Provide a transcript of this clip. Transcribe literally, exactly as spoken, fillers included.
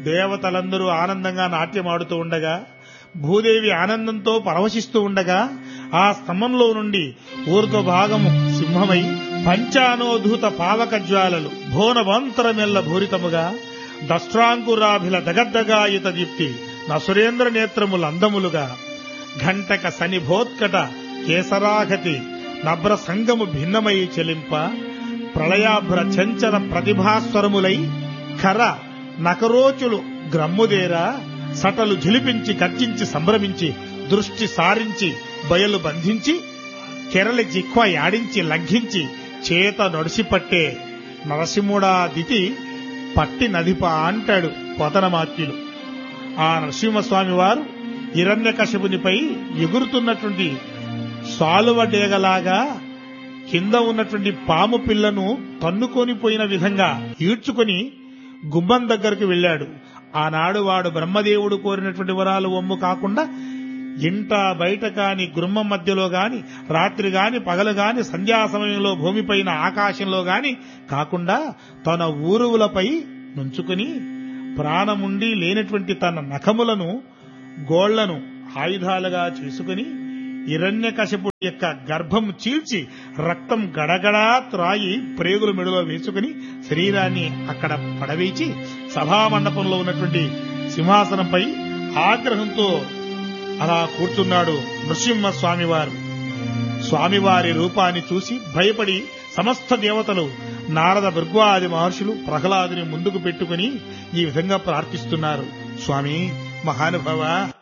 దేవతలందరూ ఆనందంగా నాట్యమాడుతూ ఉండగా, భూదేవి ఆనందంతో పరవశిస్తూ ఉండగా, ఆ స్తంభంలో నుండి ఊర్ధ్వ భాగము సింహమై పంచానోధూత పావక జ్వాలలు భోనవంతరమెల్ల భూరితముగా దష్ట్రాంకురాభిల దగద్దగాయుత దీప్తి నసురేంద్ర నేత్రములు అందములుగా ఘంటక శనిభోత్కట కేసరాఘతి నభ్ర సంగము భిన్నమై చెలింప ప్రళయాభ్ర చంచల ప్రతిభాస్వరములై ఖర నకరోచులు గ్రమ్ముదేరా సటలు ఝిలిపించి గర్జించి సంభ్రమించి దృష్టి సారించి బయలు బంధించి కెరలి జిక్వ యాడించి లంఘించి చేత నడిసిపట్టే నరసింహుడా దితి పట్టి నదిప అంటాడు పోతనమాత్యులు. ఆ నరసింహస్వామి వారు హిరణ్యకశిపునిపై ఎగురుతున్నటువంటి సాలువ డేగలాగా కింద ఉన్నటువంటి పాము పిల్లను తన్నుకొని పోయిన విధంగా ఈడ్చుకుని గుమ్మం దగ్గరకు వెళ్లాడు. ఆనాడు వాడు బ్రహ్మదేవుడు కోరినటువంటి వరాలు ఒమ్ము కాకుండా ఇంట బయట కాని గుమ్మం మధ్యలో గాని రాత్రి గాని పగలు గాని సంధ్యా సమయంలో భూమిపైన ఆకాశంలో గాని కాకుండా తన ఊరువులపై నుంచుకుని ప్రాణముండి లేనటువంటి తన నఖములను గోళ్లను ఆయుధాలుగా చేసుకుని హిరణ్యకశిపుడి యొక్క గర్భం చీల్చి రక్తం గడగడా త్రాయి ప్రేగుల మెడలో వేసుకుని శరీరాన్ని అక్కడ పడవేచి సభామండపంలో ఉన్నటువంటి సింహాసనంపై ఆగ్రహంతో అలా కూర్చున్నాడు నృసింహ స్వామివారు. స్వామివారి రూపాన్ని చూసి భయపడి సమస్త దేవతలు నారద భృగ్వాది మహర్షులు ప్రహ్లాదుని ముందుకు పెట్టుకుని ఈ విధంగా ప్రార్థిస్తున్నారు. స్వామి మహానుభావ,